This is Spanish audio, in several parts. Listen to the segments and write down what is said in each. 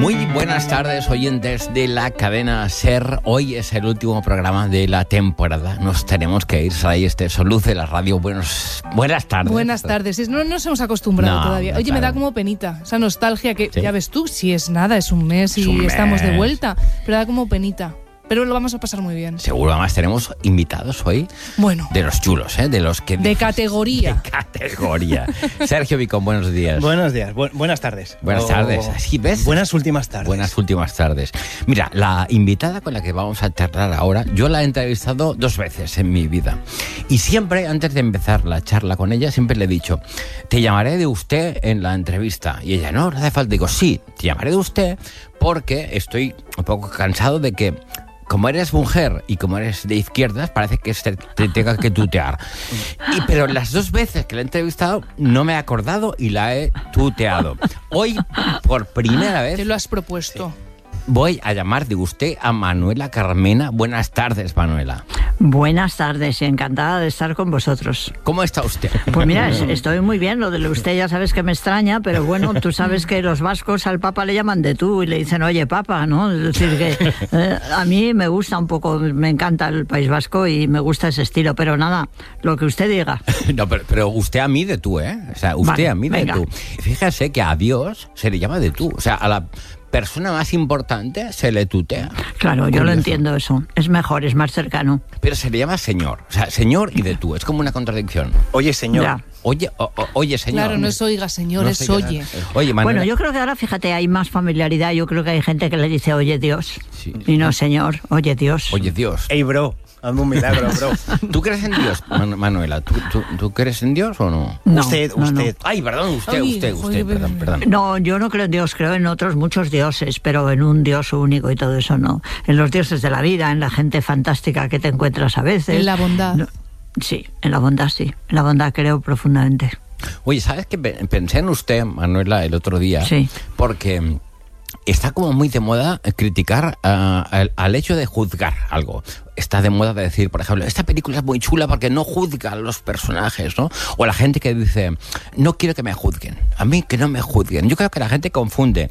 Muy buenas tardes, oyentes de la cadena SER. Hoy es el último programa de la temporada. Nos tenemos que ir. Saray Esteso, Luz de la Radio. Buenas tardes. Buenas tardes. No nos hemos acostumbrado todavía. Oye, claro. Me da como penita esa nostalgia que, ya ves tú, si es nada, es un mes y estamos de vuelta. Pero da como penita. Pero lo vamos a pasar muy bien. Seguro, además tenemos invitados hoy. Bueno. De los chulos, de los que... De categoría. De categoría. Sergio Vicón, buenos días. Buenos días, buenas tardes. Buenas tardes, así ves. Buenas últimas tardes. Buenas últimas tardes. Mira, la invitada con la que vamos a charlar ahora, yo la he entrevistado 2 veces en mi vida. Y siempre, antes de empezar la charla con ella, siempre le he dicho, te llamaré de usted en la entrevista. Y ella, no hace falta. Digo, sí, te llamaré de usted porque estoy un poco cansado de que, como eres mujer y como eres de izquierdas, parece que te tenga que tutear. Pero las 2 veces que la he entrevistado no me he acordado y la he tuteado. Hoy, por primera vez... Te lo has propuesto. Voy a llamar de usted a Manuela Carmena. Buenas tardes, Manuela. Buenas tardes y encantada de estar con vosotros. ¿Cómo está usted? Pues mira, estoy muy bien. Lo de usted ya sabes que me extraña, pero bueno, tú sabes que los vascos al Papa le llaman de tú y le dicen, oye, Papa, ¿no? Es decir, que a mí me gusta un poco, me encanta el País Vasco y me gusta ese estilo, pero nada, lo que usted diga. No, pero usted a mí de tú, ¿eh? O sea, usted vale, a mí de tú. Fíjese que a Dios se le llama de tú. O sea, a la persona más importante se le tutea. Claro, yo lo entiendo eso. Es mejor, es más cercano. Pero se le llama señor. O sea, señor y de tú. Es como una contradicción. Oye, señor. Ya. Oye, señor. Claro, no es oiga, señor, no es oye. Oye, Manuela. Bueno, yo creo que ahora, fíjate, hay más familiaridad. Yo creo que hay gente que le dice, oye, Dios. Sí. Y no, señor, oye, Dios. Oye, Dios. Ey, bro. Hazme un milagro, bro. ¿Tú crees en Dios, Manuela? ¿Tú crees en Dios o no? No, usted. No. Ay, perdón, usted, perdón. No, yo no creo en Dios, creo en otros muchos dioses, pero en un Dios único y todo eso no. En los dioses de la vida, en la gente fantástica que te encuentras a veces. En la bondad. No, sí, en la bondad sí. En la bondad creo profundamente. Oye, ¿sabes qué? Pensé en usted, Manuela, el otro día. Sí. Porque está como muy de moda criticar al hecho de juzgar algo. Está de moda de decir, por ejemplo, esta película es muy chula porque no juzga a los personajes, ¿no? O la gente que dice, no quiero que me juzguen. A mí que no me juzguen. Yo creo que la gente confunde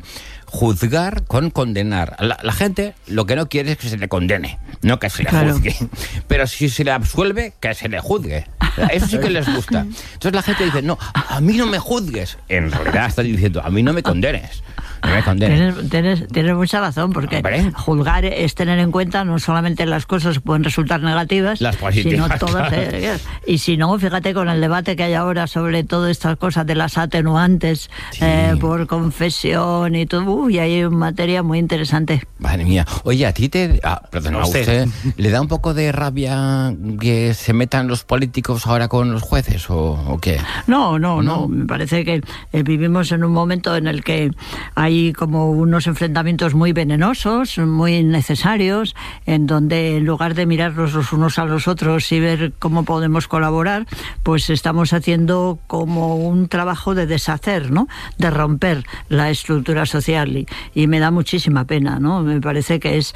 juzgar con condenar. La gente lo que no quiere es que se le condene, no que se le juzgue. Pero si se le absuelve, que se le juzgue. Eso sí que les gusta. Entonces la gente dice, no, a mí no me juzgues. En realidad estás diciendo, a mí no me condenes. No me condenes. Tienes mucha razón, porque juzgar es tener en cuenta no solamente las cosas que pueden resultar negativas, las positivas, sino todas. Claro. Y si no, fíjate con el debate que hay ahora sobre todas estas cosas de las atenuantes, sí, por confesión y todo, y hay una materia muy interesante. Madre mía. Oye, a ti a usted le da un poco de rabia que se metan los políticos ahora con los jueces o qué? No. Me parece que vivimos en un momento en el que hay como unos enfrentamientos muy venenosos, muy necesarios, en donde en lugar de mirarnos los unos a los otros y ver cómo podemos colaborar, pues estamos haciendo como un trabajo de deshacer, ¿no? De romper la estructura social y me da muchísima pena, ¿no? Me parece que es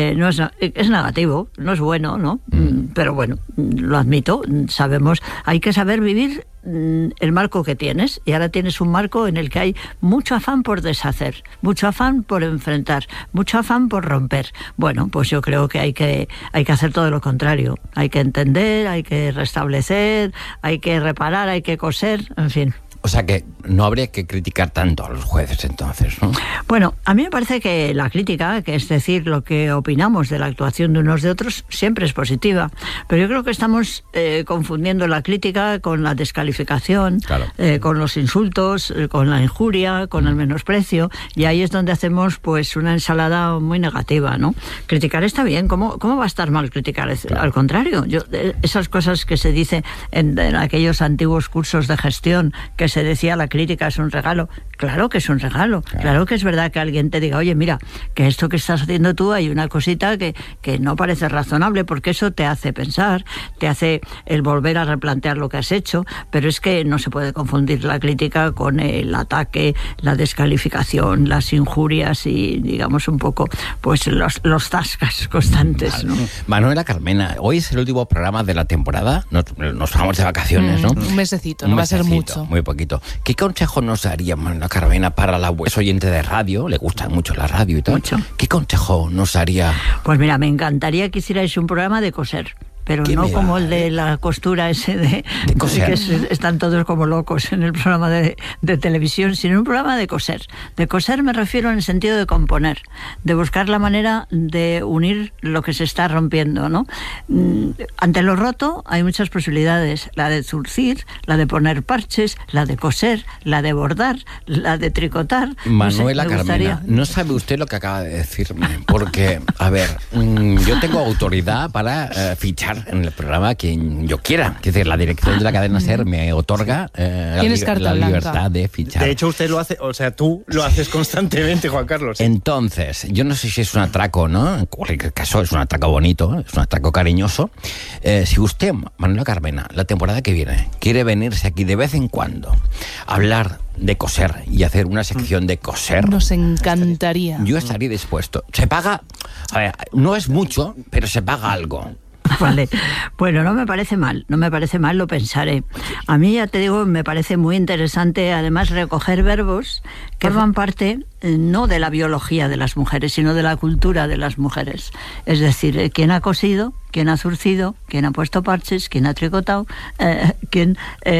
negativo, no es bueno, ¿no? Pero bueno, lo admito, sabemos, hay que saber vivir el marco que tienes, y ahora tienes un marco en el que hay mucho afán por deshacer, mucho afán por enfrentar, mucho afán por romper. Bueno, pues yo creo que hay que hacer todo lo contrario. Hay que entender, hay que restablecer, hay que reparar, hay que coser, en fin. O sea que no habría que criticar tanto a los jueces entonces, ¿no? Bueno, a mí me parece que la crítica, que es decir, lo que opinamos de la actuación de unos de otros, siempre es positiva. Pero yo creo que estamos confundiendo la crítica con la descalificación, claro, con los insultos, con la injuria, con el menosprecio, y ahí es donde hacemos pues una ensalada muy negativa, ¿no? Criticar está bien, ¿cómo va a estar mal criticar? Claro. Al contrario, esas cosas que se dicen en aquellos antiguos cursos de gestión, que se decía la crítica es un regalo. Claro que es un regalo. Claro que es verdad que alguien te diga, oye, mira, que esto que estás haciendo tú hay una cosita que no parece razonable, porque eso te hace pensar, te hace el volver a replantear lo que has hecho, pero es que no se puede confundir la crítica con el ataque, la descalificación, las injurias y, digamos, un poco pues los zascas constantes, ¿no? Manuela Carmena, hoy es el último programa de la temporada. Nos vamos de vacaciones, ¿no? Un mesecito, no va a ser mucho. Muy poquito. poquito. ¿Qué consejo nos daría Manuela Carmena para la oyente de radio? Le gusta mucho la radio y tal. Mucho. ¿Qué consejo nos daría? Pues mira, me encantaría que hicierais un programa de coser. Pero no como el de la costura ese de coser. Que están todos como locos en el programa de televisión, sino un programa de coser. De coser me refiero en el sentido de componer, de buscar la manera de unir lo que se está rompiendo, ¿no? Ante lo roto hay muchas posibilidades, la de zurcir, la de poner parches, la de coser, la de bordar, la de tricotar. Manuela Carmena, no sabe usted lo que acaba de decirme, porque, a ver, yo tengo autoridad para fichar en el programa quien yo quiera. Es decir, la dirección de la cadena SER me otorga la libertad de fichar. De hecho, usted lo hace, o sea, tú lo haces constantemente, Juan Carlos. Entonces, yo no sé si es un atraco, ¿no? En cualquier caso, es un atraco bonito, es un atraco cariñoso. Si usted, Manuela Carmena, la temporada que viene, quiere venirse aquí de vez en cuando a hablar de coser y hacer una sección de coser, nos encantaría. Yo estaría dispuesto. Se paga, a ver, no es mucho, pero se paga algo. Vale, bueno, no me parece mal, lo pensaré. A mí, ya te digo, me parece muy interesante, además, recoger verbos que forman parte no de la biología de las mujeres, sino de la cultura de las mujeres. Es decir, quién ha cosido, quién ha zurcido, quién ha puesto parches, quién ha tricotado, quién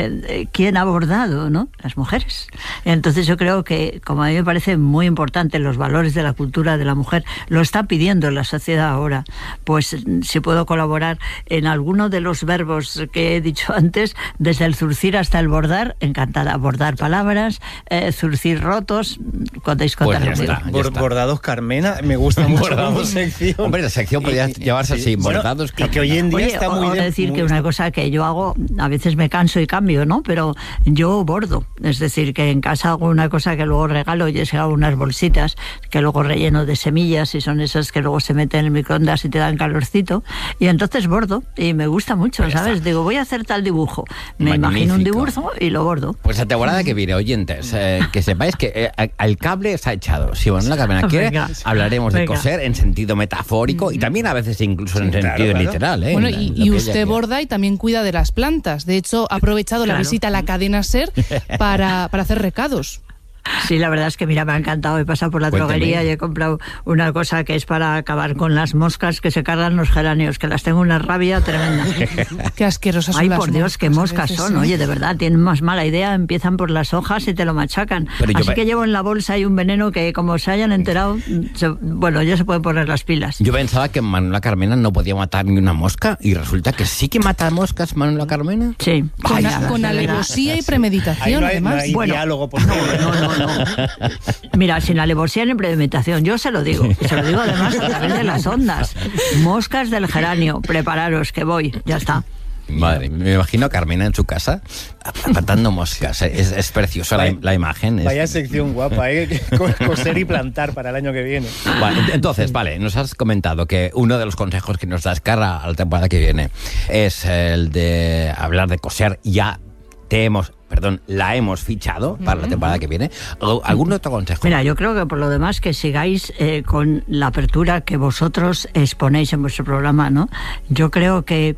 ha bordado, ¿no? Las mujeres. Entonces yo creo que, como a mí me parece muy importante, los valores de la cultura de la mujer, lo está pidiendo la sociedad ahora. Pues si puedo colaborar en alguno de los verbos que he dicho antes, desde el zurcir hasta el bordar, encantada. Bordar palabras, zurcir rotos, podéis contar. Pues ya está. Bordados Carmena, me gusta mucho como sección. Hombre, la sección podría llevarse así, bordados Carmena. Y que hoy en día está muy bien. Decir que una cosa que yo hago, a veces me canso y cambio, ¿no? Pero yo bordo. Es decir, que en casa hago una cosa que luego regalo, y hago unas bolsitas que luego relleno de semillas, y son esas que luego se meten en el microondas y te dan calorcito. Y entonces bordo, y me gusta mucho, pues ¿sabes? Digo, voy a hacer tal dibujo. Me imagino un dibujo y lo bordo. Pues la temporada que viene, oyentes, que sepáis que el cable está echado. Si Manuela Carmena quiere, hablaremos de coser en sentido metafórico y también a veces incluso en sentido literal. Bueno, y usted borda y también cuida de las plantas. De hecho, ha aprovechado la visita a la cadena SER para hacer recados. Sí, la verdad es que mira, me ha encantado. He pasado por la droguería y he comprado una cosa que es para acabar con las moscas que se cargan los geranios, que las tengo una rabia tremenda. Qué asquerosas son. Ay, las por Dios, qué moscas son. ¿Sí? Oye, de verdad, tienen más mala idea. Empiezan por las hojas y te lo machacan. Así que llevo en la bolsa ahí un veneno que, como se hayan enterado, bueno, ya se pueden poner las pilas. Yo pensaba que Manuela Carmena no podía matar ni una mosca, y resulta que sí que mata moscas, Manuela Carmena. Sí. Con alevosía y premeditación, además. No hay diálogo posible. No. Mira, sin alevosía ni premeditación, yo se lo digo. Y se lo digo además a través de las ondas. Moscas del geranio, prepararos que voy, ya está. Madre, me imagino a Carmena en su casa matando moscas. Es preciosa la imagen. Vaya sección guapa, coser y plantar para el año que viene. Vale, entonces, nos has comentado que uno de los consejos que nos das cara a la temporada que viene es el de hablar de coser. Ya la hemos fichado para la temporada que viene. ¿Algún otro consejo? Mira, yo creo que por lo demás que sigáis con la apertura que vosotros exponéis en vuestro programa, ¿no? Yo creo que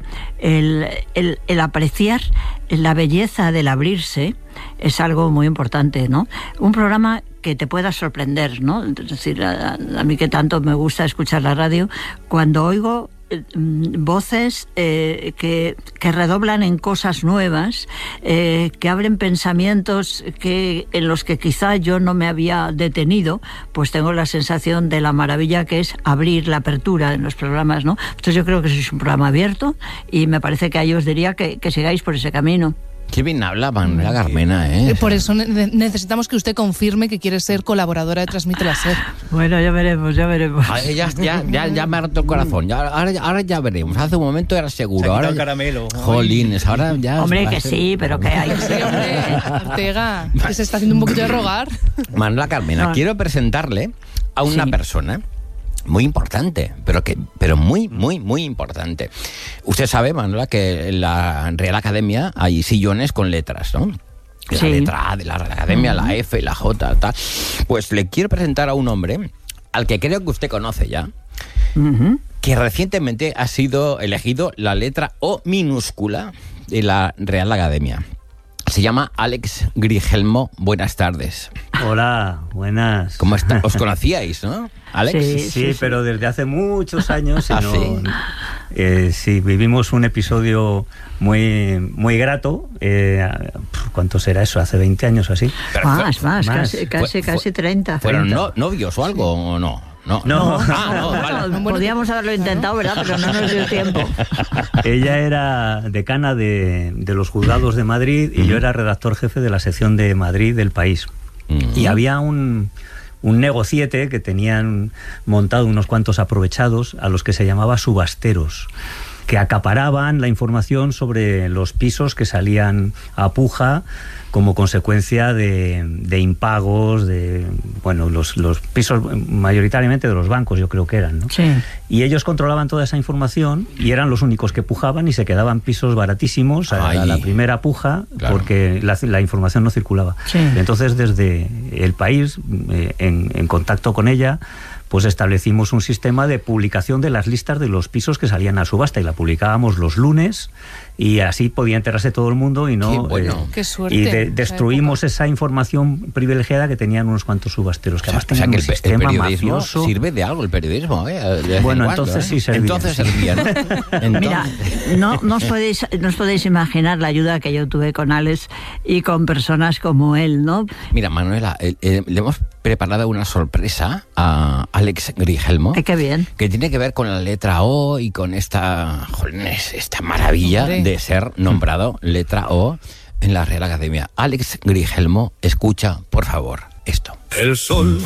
el apreciar la belleza del abrirse es algo muy importante, ¿no? Un programa que te pueda sorprender, ¿no? Es decir, a mí que tanto me gusta escuchar la radio, cuando oigo voces que redoblan en cosas nuevas, que abren pensamientos en los que quizá yo no me había detenido, pues tengo la sensación de la maravilla que es abrir la apertura en los programas, ¿no? Entonces yo creo que es un programa abierto y me parece que ahí os diría que sigáis por ese camino. Qué bien habla Manuela Carmena, ¿eh? Por eso necesitamos que usted confirme que quiere ser colaboradora de Transmite la SER. Bueno, ya veremos. Ya me ha roto el corazón. Ahora ya veremos. Hace un momento era seguro. Ahora caramelo. Jolines, ahora ya... Hombre, que sí, pero que hay... Sí, hombre, Ortega, que se está haciendo un poquito de rogar. Manuela Carmena, quiero presentarle a una persona muy importante, pero muy, muy, muy importante. Usted sabe, Manuela, que en la Real Academia hay sillones con letras, ¿no? La letra A de la Real Academia, la F, la J, tal. Pues le quiero presentar a un hombre al que creo que usted conoce ya, que recientemente ha sido elegido la letra O minúscula de la Real Academia. Se llama Alex Grigelmo. Buenas tardes. Hola, buenas. ¿Cómo está? ¿Os conocíais, no, Alex? Sí, pero desde hace muchos años. ¿Sí? Vivimos un episodio muy grato. ¿Cuánto será eso? ¿Hace 20 años o así? Más, casi 30. ¿Fueron novios o algo o no? No. Vale. Podíamos haberlo intentado, ¿verdad? Pero no nos dio tiempo. Ella era decana de los juzgados de Madrid y yo era redactor jefe de la sección de Madrid del País. Y había un negociete que tenían montado unos cuantos aprovechados a los que se llamaba subasteros, que acaparaban la información sobre los pisos que salían a puja como consecuencia de impagos, los pisos mayoritariamente de los bancos, yo creo que eran, ¿no? Sí. Y ellos controlaban toda esa información y eran los únicos que pujaban y se quedaban pisos baratísimos a la primera puja, claro, porque la información no circulaba. Sí. Entonces, desde el País, en contacto con ella, pues establecimos un sistema de publicación de las listas de los pisos que salían a subasta y la publicábamos los lunes y así podía enterarse todo el mundo y no... Qué bueno. Qué suerte. Y destruimos esa información privilegiada que tenían unos cuantos subasteros que además tenían que un sistema el periodismo mafioso. Sirve de algo el periodismo, Bueno, entonces sí servía. Entonces servía, ¿no? Mira, no os podéis imaginar la ayuda que yo tuve con Alex y con personas como él, ¿no? Mira, Manuela, le hemos preparado una sorpresa a Alex Grigelmo. Qué bien. Que tiene que ver con la letra O y con esta maravilla de ser nombrado letra O en la Real Academia. Alex Grigelmo, escucha, por favor, esto. El sol